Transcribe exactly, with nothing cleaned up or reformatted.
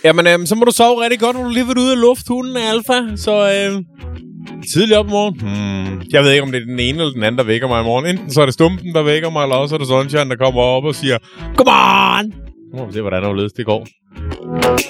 Jamen, øh, så må du sove rigtig godt, når du lige vil ud af lufthunden, Alfa. Så øh, tidligt op i morgen. Hmm. Jeg ved ikke, om det er den ene eller den anden, der vækker mig i morgen. Enten så er det Stumpen, der vækker mig, eller også er det Sunshine, der kommer op og siger, come on! Nu må vi se, hvordan det går.